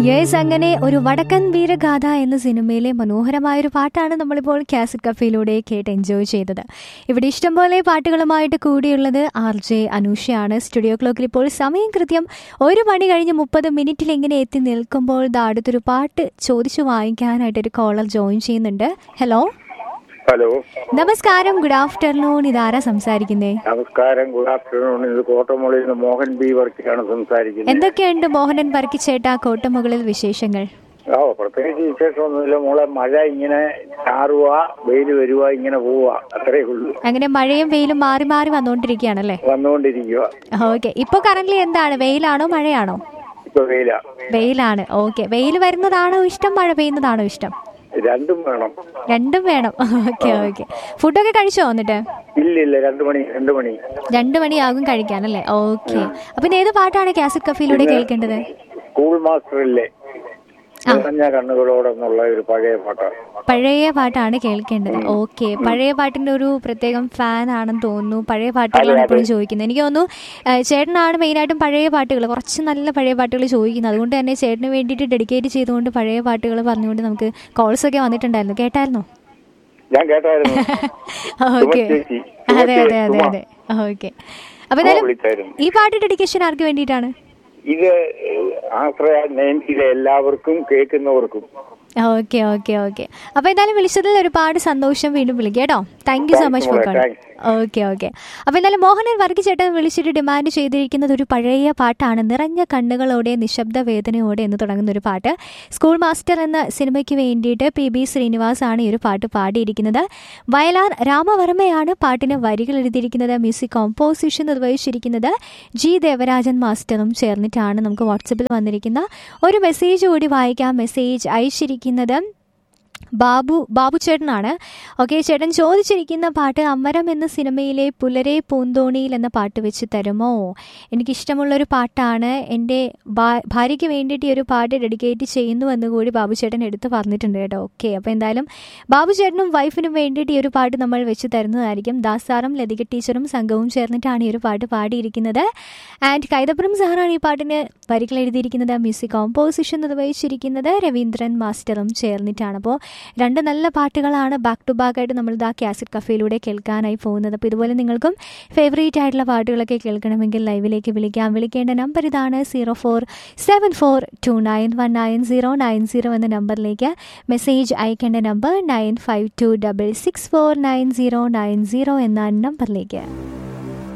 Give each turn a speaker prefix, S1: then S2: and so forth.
S1: Yes, അങ്ങനെ ഒരു വടക്കൻ വീരഗാഥ എന്ന സിനിമയിലെ മനോഹരമായൊരു പാട്ടാണ് നമ്മളിപ്പോൾ കാസറ്റ് കഫേയിലൂടെ കേട്ട് എൻജോയ് ചെയ്തത്. ഇവിടെ ഇഷ്ടംപോലെ പാട്ടുകളുമായിട്ട് കൂടിയുള്ളത് RJ അനൂഷയാണ്. സ്റ്റുഡിയോ ക്ലോക്കിൽ ഇപ്പോൾ സമയം കൃത്യം 1 മണി കഴിഞ്ഞ് 30 മിനിറ്റിൽ ഇങ്ങനെ എത്തി നിൽക്കുമ്പോൾ അടുത്തൊരു പാട്ട് ചോദിച്ചു വാങ്ങിക്കാനായിട്ടൊരു കോളർ ജോയിൻ ചെയ്യുന്നുണ്ട്. ഹലോ
S2: ഹലോ,
S1: നമസ്കാരം, ഗുഡ് ആഫ്റ്റർനൂൺ. ഇതാരാ സംസാരിക്കുന്നേ?
S2: നമസ്കാരം, ഗുഡ് ആഫ്റ്റർനൂൺ. ഇത് കോട്ടമുള്ളിൽ നിന്ന് മോഹൻ ബി വർക്കിയാണ് സംസാരിക്കുന്നത്.
S1: എന്തൊക്കെയുണ്ട് മോഹനൻ വർക്കിച്ചേട്ടാ കോട്ടമുകളിൽ വിശേഷങ്ങൾ?
S2: പ്രത്യേകിച്ച് വിശേഷമൊന്നുമില്ല മോളെ. മഴ ഇങ്ങനെ ചാറുക, വെയിൽ വരുക, ഇങ്ങനെ പോവുക, അത്രേ ഉള്ളൂ.
S1: അങ്ങനെ മഴയും വെയിലും മാറി മാറി വന്നുകൊണ്ടിരിക്കുകയാണല്ലേ?
S2: വന്നുകൊണ്ടിരിക്കുക.
S1: ഓക്കെ, ഇപ്പൊ കറന്റ് എന്താണ്, വെയിലാണോ മഴയാണോ?
S2: ഇപ്പൊ വെയിലാ.
S1: വെയിലാണ്. ഓക്കെ, വെയിൽ വരുന്നതാണോ ഇഷ്ടം, മഴ പെയ്യുന്നതാണോ ഇഷ്ടം?
S2: രണ്ടും വേണം.
S1: രണ്ടും വേണം. Okay okay. ഫുഡൊക്കെ കഴിച്ചോ വന്നിട്ട്?
S2: ഇല്ല, 2 മണി.
S1: 2 മണിയാകും കഴിക്കാനല്ലേ? ഓക്കെ. അപ്പൊ ഏത് പാട്ടാണ് കാസറ്റ് കഫേയിലൂടെ കേൾക്കേണ്ടത്?
S2: സ്കൂൾ മാസ്റ്ററില്ലേ നിറഞ്ഞ കണ്ണുകളോടെന്നുള്ള ഒരു പഴയ പാട്ടാണ്.
S1: പഴയ പാട്ടാണ് കേൾക്കേണ്ടത്. ഓക്കെ, പഴയ പാട്ടിന്റെ ഒരു പ്രത്യേകം ഫാൻ ആണെന്ന് തോന്നുന്നു. പഴയ പാട്ടുകളാണ് എപ്പോഴും ചോദിക്കുന്നത്. എനിക്ക് തോന്നുന്നു ചേട്ടനാണ് മെയിനായിട്ടും പഴയ പാട്ടുകൾ, കുറച്ച് നല്ല പഴയ പാട്ടുകൾ ചോദിക്കുന്നത്. അതുകൊണ്ട് തന്നെ ചേട്ടന് വേണ്ടിയിട്ട് ഡെഡിക്കേറ്റ് ചെയ്തുകൊണ്ട് പഴയ പാട്ടുകൾ പറഞ്ഞുകൊണ്ട് നമുക്ക് കോൾസ് ഒക്കെ വന്നിട്ടുണ്ടായിരുന്നു. കേട്ടായിരുന്നോ?
S2: ഞാൻ കേട്ടായിരുന്നു.
S1: ഓക്കെ, അതെ. ഓക്കെ, അപ്പൊ എന്തായാലും ഈ പാട്ട് ഡെഡിക്കേഷൻ ആർക്ക് വേണ്ടിയിട്ടാണ്?
S2: ഇത് ആശ്രയ 90 എല്ലാവർക്കും കേൾക്കുന്നവർക്കും.
S1: ഓക്കെ. അപ്പൊ എന്തായാലും വിളിച്ചതിൽ ഒരുപാട് സന്തോഷം. വീണ്ടും വിളിക്കാം കേട്ടോ. Thank you so much for calling. Okay. അപ്പൊ എന്തായാലും മോഹനൻ വർക്കിച്ചേട്ടൻ വിളിച്ചിട്ട് ഡിമാൻഡ് ചെയ്തിരിക്കുന്നത് ഒരു പഴയ പാട്ടാണ്. നിറഞ്ഞ കണ്ണുകളോടെ നിശബ്ദ വേദനയോടെ എന്ന് തുടങ്ങുന്ന ഒരു പാട്ട്. സ്കൂൾ മാസ്റ്റർ എന്ന സിനിമയ്ക്ക് വേണ്ടിയിട്ട് PB ശ്രീനിവാസ് ആണ് ഈ ഒരു പാട്ട് പാടിയിരിക്കുന്നത്. വയലാർ രാമവർമ്മയാണ് പാട്ടിന് വരികൾ എഴുതിയിരിക്കുന്നത്. മ്യൂസിക് കോമ്പോസിഷൻ നിർവഹിച്ചിരിക്കുന്നത് G ദേവരാജൻ മാസ്റ്ററും ചേർന്നിട്ടാണ്. നമുക്ക് വാട്സപ്പിൽ വന്നിരിക്കുന്ന ഒരു മെസ്സേജ് കൂടി വായിക്കാം. മെസ്സേജ് അയച്ചിരിക്കുന്നത് ബാബു ചേട്ടനാണ്. ഓക്കെ, ചേട്ടൻ ചോദിച്ചിരിക്കുന്ന പാട്ട് അമരം എന്ന സിനിമയിലെ പുലരെ പൂന്തോണിയിൽ എന്ന പാട്ട് വെച്ച് തരുമോ? എനിക്കിഷ്ടമുള്ളൊരു പാട്ടാണ്. എൻ്റെ ഭാര്യയ്ക്ക് വേണ്ടിയിട്ട് ഈ ഒരു പാട്ട് ഡെഡിക്കേറ്റ് ചെയ്യുന്നു എന്ന് കൂടി ബാബു ചേട്ടൻ എടുത്ത് പറഞ്ഞിട്ടുണ്ട് കേട്ടോ. ഓക്കെ, അപ്പോൾ എന്തായാലും ബാബു ചേട്ടനും വൈഫിനും വേണ്ടിയിട്ട് ഈ ഒരു പാട്ട് നമ്മൾ വെച്ച് തരുന്നതായിരിക്കും. ദാസാറും ലതിക ടീച്ചറും സംഘവും ചേർന്നിട്ടാണ് ഈ ഒരു പാട്ട് പാടിയിരിക്കുന്നത്. ആൻഡ് കൈതപ്പുറം സാറാണ് ഈ പാട്ടിന് വരികൾ എഴുതിയിരിക്കുന്നത്. മ്യൂസിക് കോമ്പോസിഷൻ നിർവഹിച്ചിരിക്കുന്നത് രവീന്ദ്രൻ മാസ്റ്ററും ചേർന്നിട്ടാണ്. അപ്പോൾ 2 നല്ല പാട്ടുകളാണ് ബാക്ക് ടു ബാക്ക് ആയിട്ട് നമ്മൾ കാസറ്റ് കഫേയിലൂടെ കേൾക്കാനായി പോകുന്നത്. അപ്പോൾ ഇതുപോലെ നിങ്ങൾക്കും ഫേവറേറ്റ് ആയിട്ടുള്ള പാട്ടുകളൊക്കെ കേൾക്കണമെങ്കിൽ ലൈവിലേക്ക് വിളിക്കാം. വിളിക്കേണ്ട നമ്പർ ഇതാണ് 0474291990 എന്ന നമ്പറിലേക്ക്. മെസ്സേജ് അയക്കേണ്ട നമ്പർ 9526649090 എന്ന നമ്പറിലേക്ക്.